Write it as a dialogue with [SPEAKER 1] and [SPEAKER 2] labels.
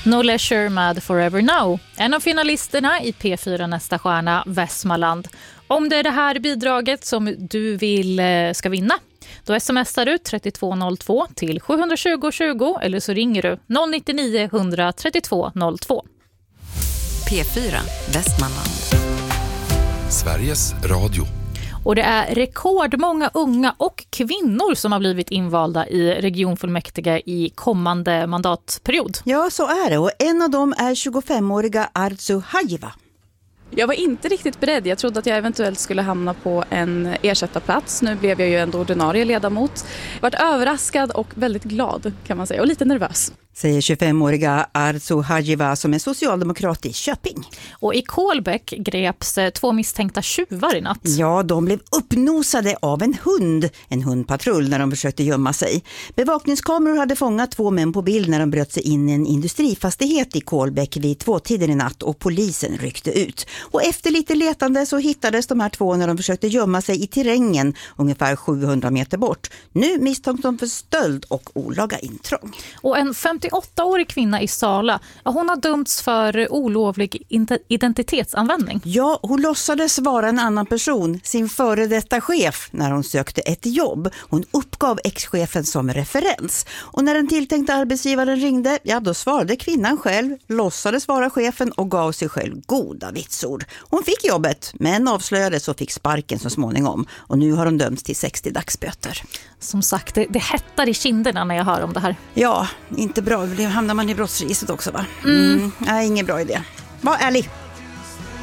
[SPEAKER 1] No Leisure med Forever Now. En av finalisterna i P4 Nästa stjärna, Västmanland. Om det är det här bidraget som du vill ska vinna, då smsar du 3202 till 720 20 eller så ringer du 099 132 02.
[SPEAKER 2] P4 Västmanland.
[SPEAKER 3] Sveriges Radio.
[SPEAKER 1] Och det är rekordmånga unga och kvinnor som har blivit invalda i regionfullmäktige i kommande mandatperiod.
[SPEAKER 4] Ja, så är det. Och en av dem är 25-åriga Arzu Hajiva.
[SPEAKER 5] Jag var inte riktigt beredd. Jag trodde att jag eventuellt skulle hamna på en ersättarplats. Nu blev jag ju ändå ordinarie ledamot. Jag var överraskad och väldigt glad kan man säga och lite nervös.
[SPEAKER 4] Säger 25-åriga Arzu Hajiva som är socialdemokrat i Köping.
[SPEAKER 1] Och i Kolbäck greps 2 misstänkta tjuvar i natt.
[SPEAKER 4] Ja, de blev uppnosade av en hundpatrull när de försökte gömma sig. Bevakningskameror hade fångat 2 män på bild när de bröt sig in i en industrifastighet i Kolbäck vid 2-tiden i natt och polisen ryckte ut. Och efter lite letande så hittades de här 2 när de försökte gömma sig i terrängen ungefär 700 meter bort. Nu misstänks de för stöld och olaga intrång.
[SPEAKER 1] Och en 58-årig kvinna i Sala, hon har dömts för olovlig identitetsanvändning.
[SPEAKER 4] Ja, hon låtsades vara en annan person, sin före detta chef, när hon sökte ett jobb. Hon uppgav ex-chefen som referens. Och när den tilltänkta arbetsgivaren ringde, ja då svarade kvinnan själv, låtsades vara chefen och gav sig själv goda vitsord. Hon fick jobbet, men avslöjades och fick sparken så småningom. Och nu har hon dömts till 60 dagsböter.
[SPEAKER 1] Som sagt, det hettar i kinderna när jag hör om det här.
[SPEAKER 4] Ja, inte bra. Då hamnar man i brottsregistret också, va? Nej, ingen bra idé. Var ärlig.